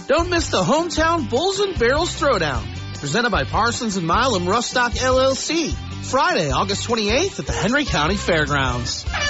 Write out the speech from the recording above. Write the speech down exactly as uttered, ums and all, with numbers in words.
Don't miss the Hometown Bulls and Barrels Throwdown, presented by Parsons and Milam Rustock L L C. Friday, August twenty-eighth at the Henry County Fairgrounds.